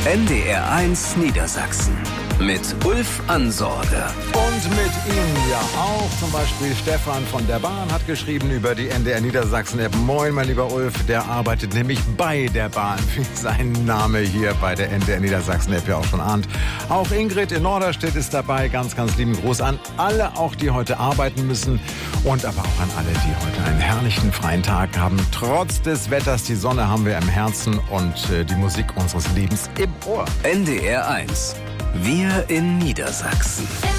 NDR1 Niedersachsen mit Ulf Ansorge. Und mit ihm ja auch zum Beispiel Stefan von der Bahn hat geschrieben über die NDR Niedersachsen-App. Moin, mein lieber Ulf, der arbeitet nämlich bei der Bahn, wie sein Name hier bei der NDR Niedersachsen-App ja auch schon ahnt. Auch Ingrid in Norderstedt ist dabei. Ganz, ganz lieben Gruß an alle, auch die heute arbeiten müssen und aber auch an alle, die heute einen herrlichen freien Tag haben. Trotz des Wetters, die Sonne haben wir im Herzen und die Musik unseres Lebens im Ohr. NDR1. Wir in Niedersachsen.